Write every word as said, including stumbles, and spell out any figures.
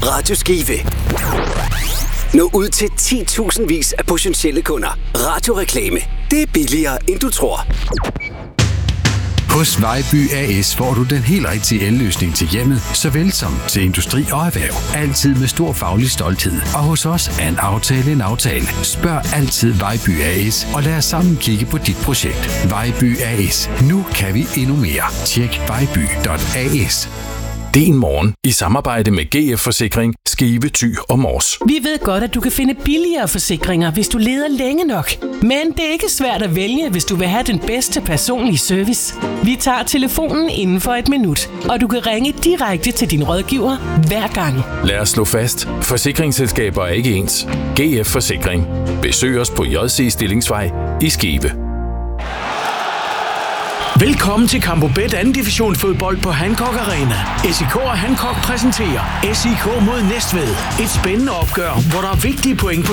Radio Skive. Nå ud til ti tusind vis af potentielle kunder. Radioreklame. Det er billigere, end du tror. Hos Vejby A S får du den helt rigtige elløsning til hjemmet, såvel som til industri og erhverv. Altid med stor faglig stolthed. Og hos os er en aftale en aftale. Spørg altid Vejby A S, og lad os sammen kigge på dit projekt. Vejby A S. Nu kan vi endnu mere. Tjek vejby punktum a s. Din morgen i samarbejde med G F Forsikring, Skive, Thy og Mors. Vi ved godt, at du kan finde billigere forsikringer, hvis du leder længe nok. Men det er ikke svært at vælge, hvis du vil have den bedste personlige service. Vi tager telefonen inden for et minut, og du kan ringe direkte til din rådgiver hver gang. Lad os slå fast. Forsikringsselskaber er ikke ens. G F Forsikring. Besøg os på J C Stillingsvej i Skive. Velkommen til Campo Bet anden division fodbold på Hancock Arena. S I K og Hancock præsenterer S I K mod Næstved. Et spændende opgør, hvor der er vigtige point på